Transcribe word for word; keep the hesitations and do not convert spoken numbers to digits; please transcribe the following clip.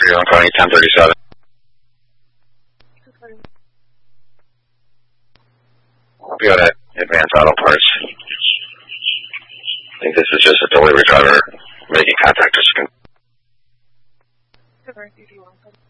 I'm calling ten thirty-seven. We got at Advanced Auto Parts. I think this is just a delivery driver making contact.